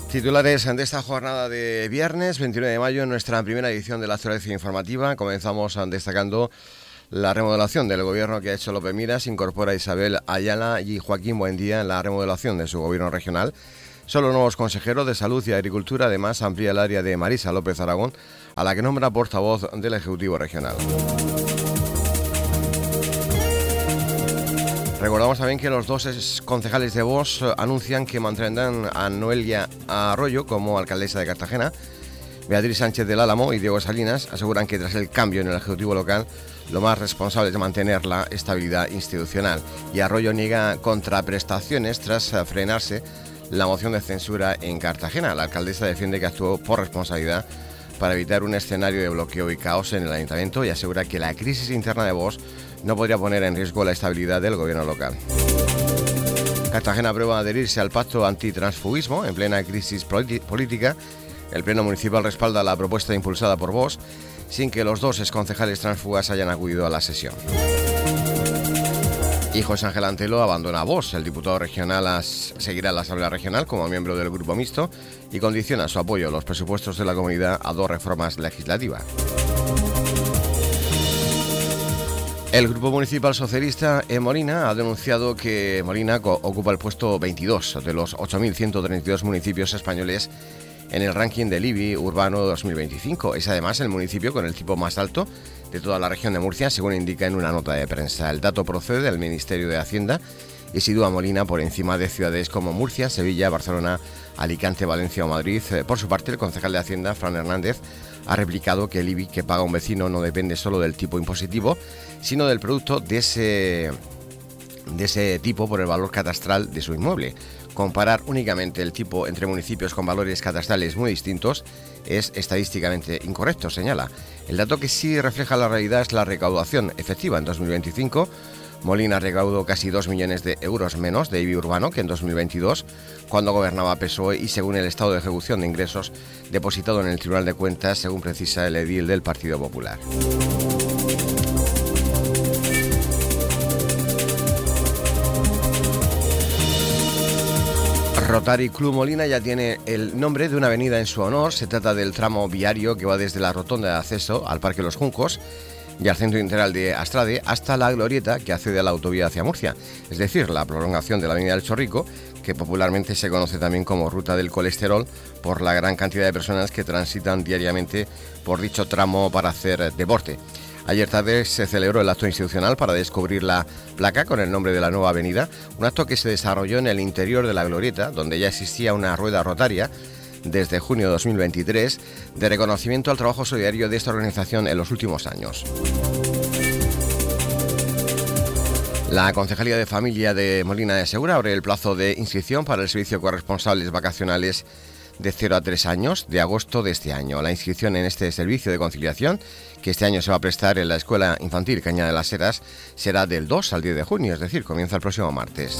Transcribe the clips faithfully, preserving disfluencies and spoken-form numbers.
Titulares de esta jornada de viernes veintinueve de mayo, en nuestra primera edición de la actualidad informativa. Comenzamos destacando la remodelación del gobierno que ha hecho López Miras. Incorpora a Isabel Ayala y Joaquín Buendía en la remodelación de su gobierno regional. Son los nuevos consejeros de Salud y Agricultura. Además, amplía el área de Marisa López Aragón, a la que nombra portavoz del Ejecutivo Regional. Recordamos también que los dos concejales de Vox anuncian que mantendrán a Noelia Arroyo como alcaldesa de Cartagena. Beatriz Sánchez del Álamo y Diego Salinas aseguran que tras el cambio en el Ejecutivo local, lo más responsable es mantener la estabilidad institucional. Y Arroyo niega contraprestaciones tras frenarse la moción de censura en Cartagena. La alcaldesa defiende que actuó por responsabilidad para evitar un escenario de bloqueo y caos en el ayuntamiento y asegura que la crisis interna de Vox no podría poner en riesgo la estabilidad del gobierno local. Cartagena aprueba adherirse al pacto antitransfugismo en plena crisis política. El Pleno Municipal respalda la propuesta impulsada por Vox, sin que los dos exconcejales transfugas hayan acudido a la sesión. Y José Ángel Antelo abandona a Vox. El diputado regional seguirá la Asamblea Regional como miembro del Grupo Mixto y condiciona su apoyo a los presupuestos de la comunidad a dos reformas legislativas. El Grupo Municipal Socialista en Molina ha denunciado que Molina ocupa el puesto veintidós de los ocho mil ciento treinta y dos municipios españoles en el ranking del I B I Urbano dos mil veinticinco. Es además el municipio con el tipo más alto de toda la región de Murcia, según indica en una nota de prensa. El dato procede del Ministerio de Hacienda y sitúa a Molina por encima de ciudades como Murcia, Sevilla, Barcelona, Alicante, Valencia o Madrid. Por su parte, el concejal de Hacienda, Fran Hernández, ha replicado que el I B I que paga un vecino no depende solo del tipo impositivo, sino del producto de ese, de ese tipo por el valor catastral de su inmueble. Comparar únicamente el tipo entre municipios con valores catastrales muy distintos es estadísticamente incorrecto, señala. El dato que sí refleja la realidad es la recaudación efectiva. En dos mil veinticinco, Molina recaudó casi dos millones de euros menos de I B I urbano que en dos mil veintidós, cuando gobernaba P S O E, y según el estado de ejecución de ingresos depositado en el Tribunal de Cuentas, según precisa el edil del Partido Popular. Rotary Club Molina ya tiene el nombre de una avenida en su honor. Se trata del tramo viario que va desde la rotonda de acceso al Parque Los Juncos y al Centro Integral de Astrade hasta la glorieta que accede a la autovía hacia Murcia, es decir, la prolongación de la avenida del Chorrico, que popularmente se conoce también como Ruta del Colesterol, por la gran cantidad de personas que transitan diariamente por dicho tramo para hacer deporte. Ayer tarde se celebró el acto institucional para descubrir la placa con el nombre de la nueva avenida, un acto que se desarrolló en el interior de la glorieta, donde ya existía una rueda rotaria desde junio de dos mil veintitrés, de reconocimiento al trabajo solidario de esta organización en los últimos años. La Concejalía de Familia de Molina de Segura abre el plazo de inscripción para el servicio de corresponsables vacacionales de cero a tres años de agosto de este año. La inscripción en este servicio de conciliación, que este año se va a prestar en la Escuela Infantil Cañada de las Heras, será del dos al diez de junio, es decir, comienza el próximo martes.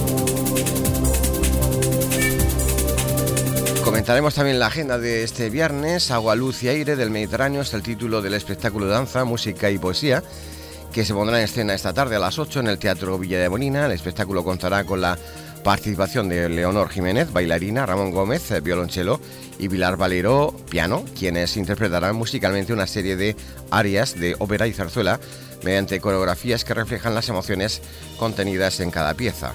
Comentaremos también la agenda de este viernes. Agua, luz y aire del Mediterráneo es el título del espectáculo de danza, música y poesía que se pondrá en escena esta tarde a las ocho en el Teatro Villa de Molina. El espectáculo contará con la participación de Leonor Jiménez, bailarina, Ramón Gómez, violonchelo, y Pilar Valero, piano, quienes interpretarán musicalmente una serie de arias de ópera y zarzuela mediante coreografías que reflejan las emociones contenidas en cada pieza.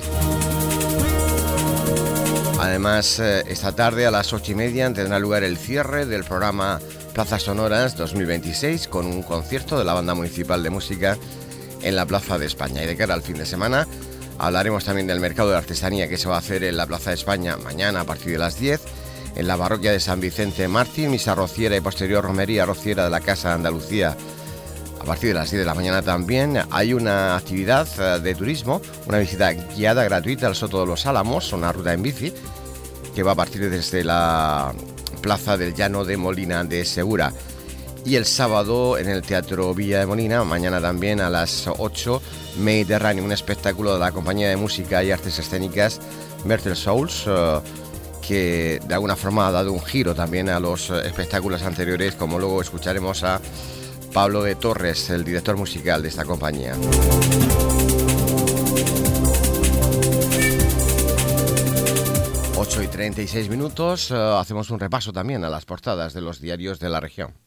Además, esta tarde a las ocho y media tendrá lugar el cierre del programa Plazas Sonoras dos mil veintiséis con un concierto de la Banda Municipal de Música en la Plaza de España. Y de cara al fin de semana hablaremos también del mercado de artesanía que se va a hacer en la Plaza de España mañana a partir de las diez, en la parroquia de San Vicente Mártir, misa rociera y posterior romería rociera de la Casa de Andalucía. A partir de las diez de la mañana también hay una actividad de turismo, una visita guiada gratuita al Soto de los Álamos, una ruta en bici que va a partir desde la Plaza del Llano de Molina de Segura. Y el sábado en el Teatro Villa de Molina, mañana también a las ocho, Mediterráneo, un espectáculo de la compañía de música y artes escénicas Mertel Souls, uh, que de alguna forma ha dado un giro también a los espectáculos anteriores, como luego escucharemos a Pablo de Torres, el director musical de esta compañía. ocho y treinta y seis minutos, uh, hacemos un repaso también a las portadas de los diarios de la región.